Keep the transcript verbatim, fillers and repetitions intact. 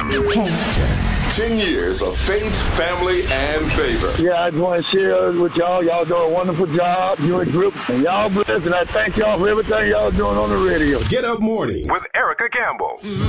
Ten. Ten years of faith, family, and favor. Yeah, I just want to share with y'all. Y'all do a wonderful job. You and group, and y'all blessed. And I thank y'all for everything y'all doing on the radio. Get Up Morning with Erica Campbell.